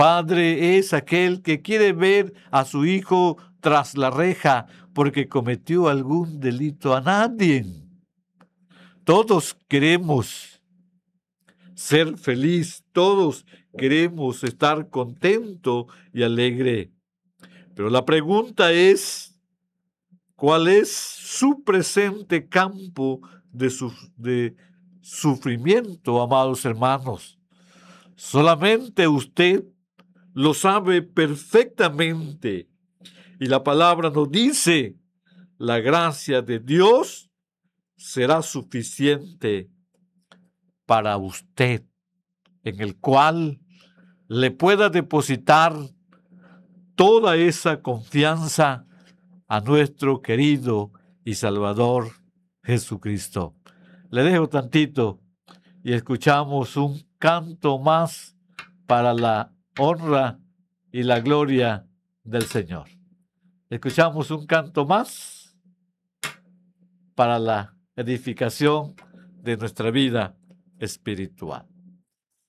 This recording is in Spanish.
Padre es aquel que quiere ver a su hijo tras la reja porque cometió algún delito. A nadie. Todos queremos ser feliz, todos queremos estar contento y alegre. Pero la pregunta es, ¿cuál es su presente campo de sufrimiento, amados hermanos? Solamente usted lo sabe perfectamente. Y la palabra nos dice, la gracia de Dios será suficiente para usted, en el cual le pueda depositar toda esa confianza a nuestro querido y Salvador Jesucristo. Le dejo tantito y escuchamos un canto más para la honra y la gloria del Señor. Escuchamos un canto más para la edificación de nuestra vida espiritual.